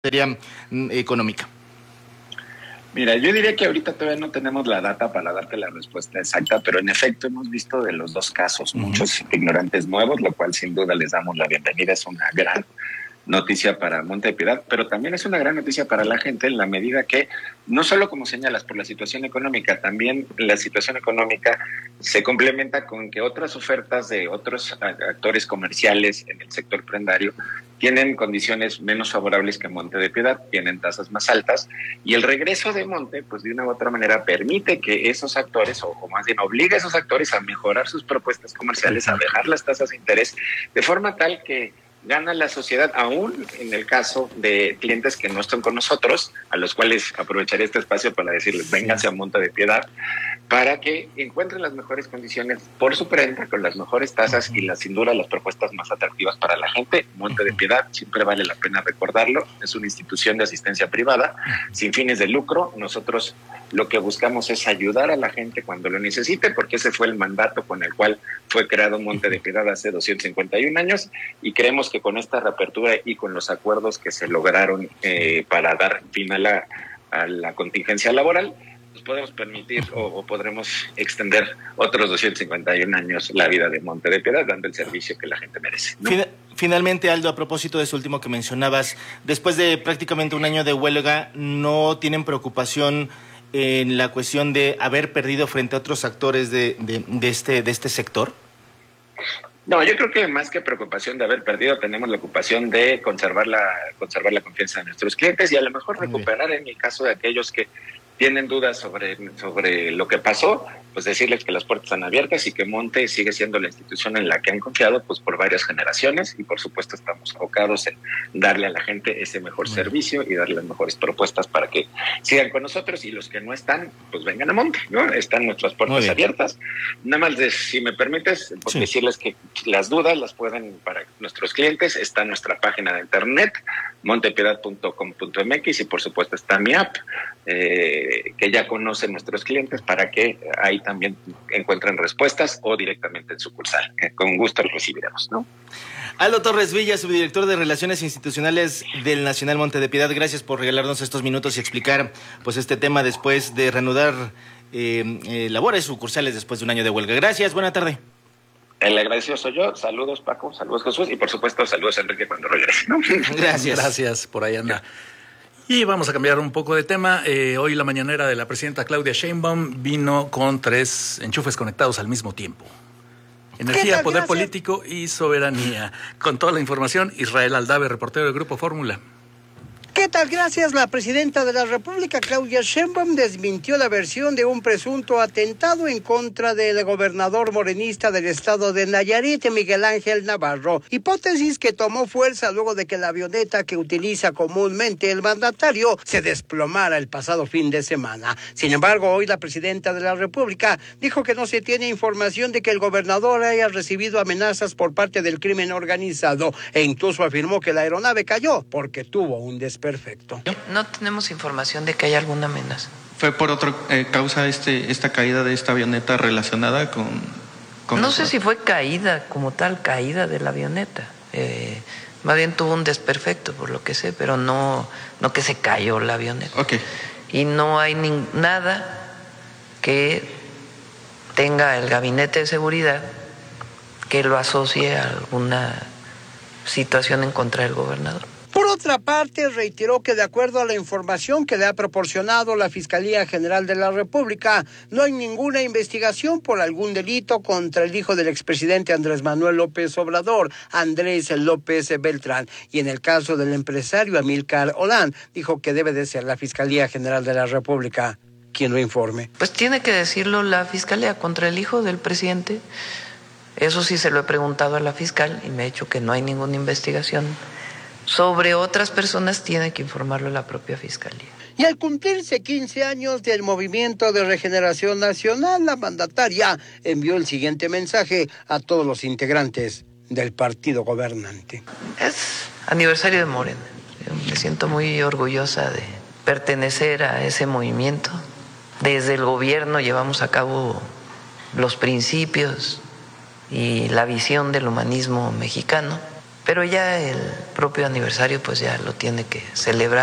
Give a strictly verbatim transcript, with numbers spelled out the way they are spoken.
materia económica? Mira, yo diría que ahorita todavía no tenemos la data para darte la respuesta exacta, pero en efecto hemos visto de los dos casos uh-huh. muchos ignorantes nuevos, lo cual sin duda les damos la bienvenida. Es una gran noticia para Monte de Piedad, pero también es una gran noticia para la gente en la medida que, no solo como señalas, por la situación económica, también la situación económica se complementa con que otras ofertas de otros actores comerciales en el sector prendario tienen condiciones menos favorables que Monte de Piedad, tienen tasas más altas, y el regreso de Monte, pues de una u otra manera permite que esos actores, o, o más bien obliga a esos actores a mejorar sus propuestas comerciales, a dejar las tasas de interés, de forma tal que gana la sociedad, aún en el caso de clientes que no están con nosotros, a los cuales aprovecharé este espacio para decirles, vénganse a Monte de Piedad, para que encuentren las mejores condiciones por su prenda, con las mejores tasas y las, sin duda las propuestas más atractivas para la gente. Monte de Piedad, siempre vale la pena recordarlo, es una institución de asistencia privada, sin fines de lucro. Nosotros lo que buscamos es ayudar a la gente cuando lo necesite, porque ese fue el mandato con el cual fue creado Monte de Piedad hace doscientos cincuenta y un años, y creemos que con esta reapertura y con los acuerdos que se lograron eh, para dar fin a la, a la contingencia laboral, nos podemos permitir o, o podremos extender otros doscientos cincuenta y un años la vida de Monte de Piedad, dando el servicio que la gente merece, ¿no? Finalmente, Aldo, a propósito de eso último que mencionabas, después de prácticamente un año de huelga, ¿no tienen preocupación en la cuestión de haber perdido frente a otros actores de, de, de, este, de este sector? No, yo creo que más que preocupación de haber perdido, tenemos la ocupación de conservar la, conservar la confianza de nuestros clientes y a lo mejor recuperar en el caso de aquellos que tienen dudas sobre, sobre lo que pasó, pues decirles que las puertas están abiertas y que Monte sigue siendo la institución en la que han confiado pues por varias generaciones, y por supuesto estamos enfocados en darle a la gente ese mejor bueno. servicio y darle las mejores propuestas para que sigan con nosotros, y los que no están, pues vengan a Monte, ¿no? Están nuestras puertas abiertas. Nada más, de, si me permites, pues sí. decirles que las dudas las pueden, para nuestros clientes, está en nuestra página de internet, montepiedad punto com punto m x, y por supuesto está mi app, eh, que ya conocen nuestros clientes, para que ahí también encuentren respuestas o directamente en sucursal. Que con gusto los recibiremos, ¿no? Aldo Torres Villa, subdirector de Relaciones Institucionales del Nacional Monte de Piedad, gracias por regalarnos estos minutos y explicar pues este tema después de reanudar eh, eh, labores sucursales después de un año de huelga. Gracias, buena tarde. El agradecido soy yo. Saludos, Paco, saludos, Jesús, y por supuesto saludos a Enrique cuando regrese, ¿no? Gracias. Gracias, por ahí anda. Y vamos a cambiar un poco de tema. Eh, hoy la mañanera de la presidenta Claudia Sheinbaum vino con tres enchufes conectados al mismo tiempo. Energía, poder político y soberanía. Con toda la información, Israel Aldave, reportero del Grupo Fórmula. ¿Qué tal? Gracias. La presidenta de la República, Claudia Sheinbaum, desmintió la versión de un presunto atentado en contra del gobernador morenista del estado de Nayarit, Miguel Ángel Navarro, hipótesis que tomó fuerza luego de que la avioneta que utiliza comúnmente el mandatario se desplomara el pasado fin de semana. Sin embargo, hoy la presidenta de la República dijo que no se tiene información de que el gobernador haya recibido amenazas por parte del crimen organizado, e incluso afirmó que la aeronave cayó porque tuvo un desperfecto. Perfecto. No tenemos información de que haya alguna amenaza. ¿Fue por otra eh, causa este esta caída de esta avioneta relacionada con...? con no eso? sé si fue caída como tal, caída de la avioneta. Eh, más bien tuvo un desperfecto, por lo que sé, pero no, no que se cayó la avioneta. Okay. Y no hay ni, nada que tenga el gabinete de seguridad que lo asocie a alguna situación en contra del gobernador. Por otra parte, reiteró que de acuerdo a la información que le ha proporcionado la Fiscalía General de la República, no hay ninguna investigación por algún delito contra el hijo del expresidente Andrés Manuel López Obrador, Andrés López Beltrán. Y en el caso del empresario Amílcar Olán, dijo que debe de ser la Fiscalía General de la República quien lo informe. Pues tiene que decirlo la Fiscalía contra el hijo del presidente. Eso sí se lo he preguntado a la fiscal y me ha dicho que no hay ninguna investigación. Sobre otras personas tiene que informarlo la propia Fiscalía. Y al cumplirse quince años del Movimiento de Regeneración Nacional, la mandataria envió el siguiente mensaje a todos los integrantes del partido gobernante. Es aniversario de Morena. Yo me siento muy orgullosa de pertenecer a ese movimiento. Desde el gobierno llevamos a cabo los principios y la visión del humanismo mexicano. Pero ya el propio aniversario pues ya lo tiene que celebrar.